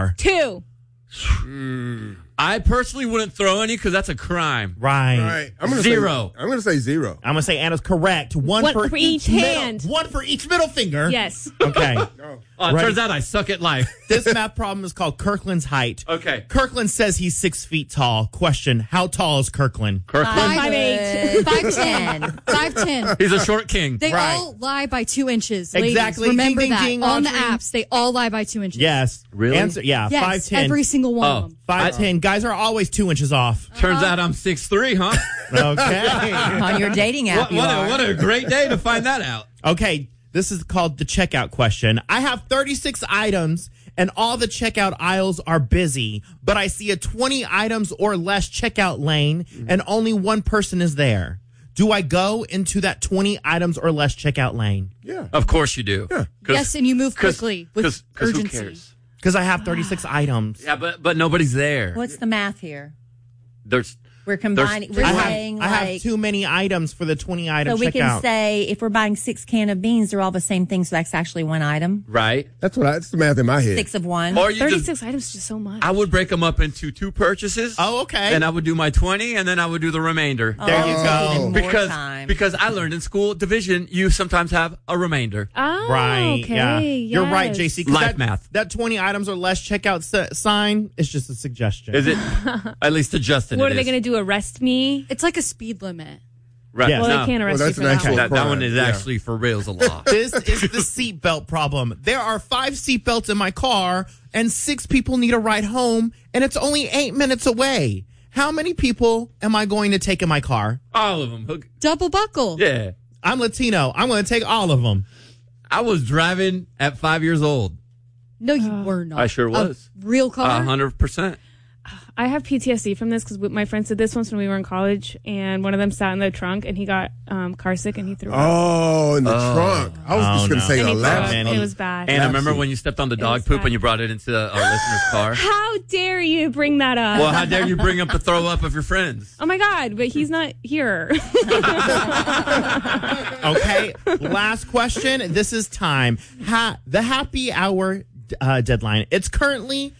car? 2. I personally wouldn't throw any because that's a crime. Right. I'm gonna Zero. I'm going to say 0. I'm going to say Anna's correct. One for each hand. One for each middle finger. Yes. Okay. Oh, it turns out I suck at life. This math problem is called Kirkland's height. Okay. Kirkland says he's 6 feet tall. Question, how tall is Kirkland? Kirkland. 5'8". 5'10". 5'10". He's a short king. They Right. all lie by 2 inches. Exactly. Ladies, remember Ding, ding, that. ding, On the Audrey. apps, they all lie by 2 inches. Yes. Really? Answer, yeah, Yes, 5'10". every single one of them. 5'10". Guys are always 2 inches off. Turns out I'm 6'3", huh? Okay. On your dating app, What a great day to find that out. Okay, this is called the checkout question. I have 36 items and all the checkout aisles are busy, but I see a 20 items or less checkout lane and only one person is there. Do I go into that 20 items or less checkout lane? Yeah. Of course you do. Yeah. Yes, and you move quickly with who urgency. cares? Because I have 36 items. Yeah, but nobody's there. What's the math here? There's We're combining. We're saying I have too many items for the 20 item so we checkout. can say if we're buying 6 cans of beans, they're all the same thing. So that's actually one item. right. That's the math in my head. 6 of one. Or you 36 items is just so much. I would break them up into 2 purchases. Oh, okay. Then I would do my 20, and then I would do the remainder. There you go. Because time. because I learned in school division, you sometimes have a remainder. Oh, Right. okay. Yeah. You're right, yes. JC. 'cause Life that, math. That 20 items or less checkout sign is just a suggestion. Is it? At least to Justin. What it are they is. going to do? Arrest me? It's like a speed limit. Right. Yes. Well, No. they can't arrest Well, you that's for an that. actual- That one is Yeah. actually for reals a law. This is the seatbelt problem. There are 5 seatbelts in my car, and 6 people need a ride home, and it's only 8 minutes away. How many people am I going to take in my car? All of them. Double buckle. Yeah. I'm Latino. I'm going to take all of them. I was driving at 5 years old. No, you were not. I sure was. A real car? 100%. I have PTSD from this because my friends did this once when we were in college, and one of them sat in the trunk, and he got car sick, and he threw up. Oh, in the trunk. I was just going to say And a he threw up. lap. man. It was bad. And I remember Absolutely. when you stepped on the dog was poop bad. and you brought it into our listener's car. How dare you bring that up? Well, how dare you bring up the throw up of your friends? Oh my God, but he's not here. Okay, last question. This is time. The happy hour deadline. It's currently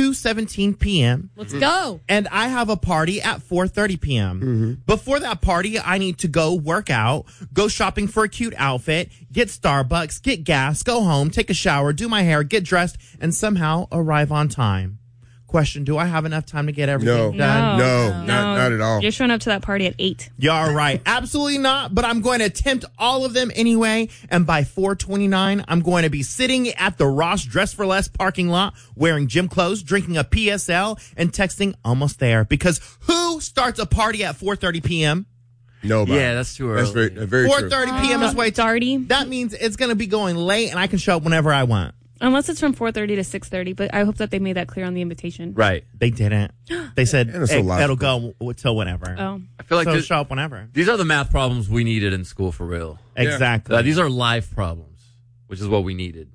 2:17 p.m. Let's go. and I have a party at 4:30 p.m. Before that party, I need to go work out, go shopping for a cute outfit, get Starbucks, get gas, go home, take a shower, do my hair, get dressed, and somehow arrive on time. Question, do I have enough time to get everything done? No, not at all. You're showing up to that party at 8. You're right. Absolutely not, but I'm going to attempt all of them anyway, and by 4:29, I'm going to be sitting at the Ross Dress for Less parking lot, wearing gym clothes, drinking a PSL, and texting almost there. Because who starts a party at 4:30 p.m.? Nobody. Yeah, that's too early. That's very true. 4:30 p.m. is way too. Darty. That means it's going to be going late, and I can show up whenever I want. Unless it's from 4:30 to 6:30, but I hope that they made that clear on the invitation. Right. They didn't. They said And it's so it'll logical. go till whenever. Oh. I feel like So this- show up whenever. these are the math problems we needed in school for real. Exactly. These are life problems, which is what we needed.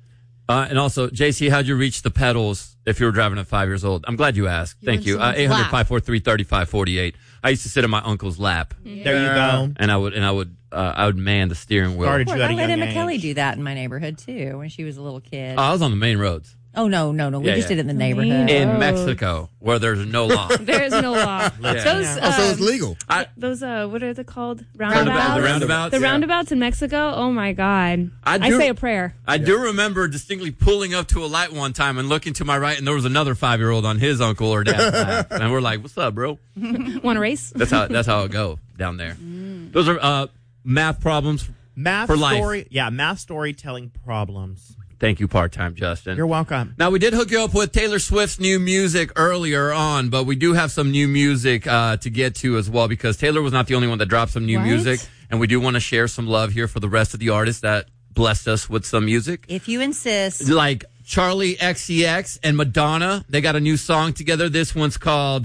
And also, JC, how'd you reach the pedals if you were driving at 5 years old? I'm glad you asked. Thank you. in someone's lap. 800-543-3548. I used to sit in my uncle's lap, There you go. and I would man the steering wheel. Started you at I a let young Emma Kelly age. do that in my neighborhood too when she was a little kid. I was on the main roads Oh, no. We Yeah, just yeah. did it in the neighborhood. in Oh. Mexico where there's no law. There is no law. Yeah. Those, Oh, so it's legal. those what are they called? The roundabouts. The Yeah. roundabouts in Mexico. Oh my God! I I do- say a prayer. I do remember distinctly pulling up to a light one time and looking to my right, and there was another 5-year-old on his uncle or dad's lap, and we're like, "What's up, bro?" Want to race? That's how it go down there. Those are math problems. Math For life. story. Yeah, math storytelling problems. Thank you, part-time Justin. You're welcome. Now, we did hook you up with Taylor Swift's new music earlier on, but we do have some new music to get to as well, because Taylor was not the only one that dropped some new What? music, and we do want to share some love here for the rest of the artists that blessed us with some music. If you insist. Like Charlie XCX and Madonna, they got a new song together. This one's called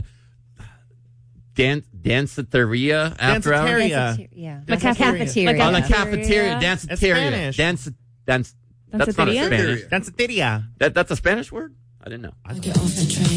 Danceteria After Hours. Danceteria. Yeah. The cafeteria. Oh, the Cafeteria. cafeteria, Danceteria. Spanish. That's not a Danceteria? Spanish. Danceteria. That's a Spanish word? I didn't know.